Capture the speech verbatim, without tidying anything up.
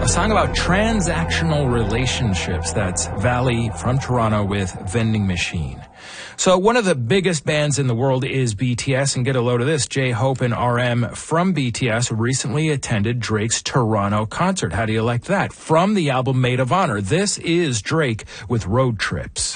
A song about transactional relationships. That's Valley from Toronto with Vending Machine. So one of the biggest bands in the world is B T S, and get a load of this. J-Hope and R M from B T S recently attended Drake's Toronto concert. How do you like that? From the album Maid of Honor, this is Drake with Road Trips.